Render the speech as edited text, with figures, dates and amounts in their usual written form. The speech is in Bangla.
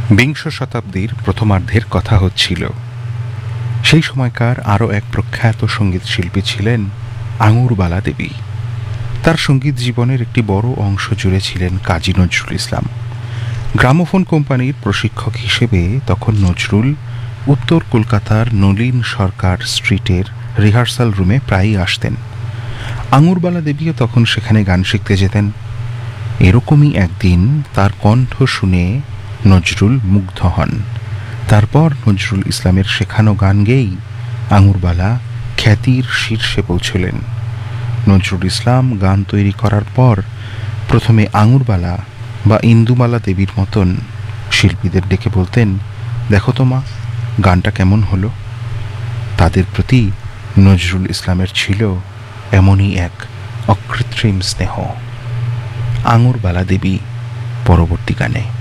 বিংশ শতাব্দীর প্রথমার্ধের কথা হচ্ছিল। সেই সময়কার আরও এক প্রখ্যাত সঙ্গীত শিল্পী ছিলেন আঙুরবালা দেবী। তার সঙ্গীত জীবনের একটি বড় অংশ জুড়ে ছিলেন কাজী নজরুল ইসলাম। গ্রামোফোন কোম্পানির প্রশিক্ষক হিসেবে তখন নজরুল উত্তর কলকাতার নলিন সরকার স্ট্রিটের রিহার্সাল রুমে প্রায়ই আসতেন। আঙুরবালা দেবীও তখন সেখানে গান শিখতে যেতেন। এরকমই একদিন তার কণ্ঠ শুনে নজরুল মুগ্ধ হন। তারপর নজরুল ইসলামের শেখানো গান গেয়েই আঙুরবালা খ্যাতির শীর্ষে পৌঁছলেন। নজরুল ইসলাম গান তৈরি করার পর প্রথমে আঙুরবালা বা ইন্দুমালা দেবীর মতন শিল্পীদের ডেকে বলতেন, দেখো তো মা, গানটা কেমন হলো। তাদের প্রতি নজরুল ইসলামের ছিল এমনই এক অকৃত্রিম স্নেহ। আঙুরবালা দেবী পরবর্তী গানে।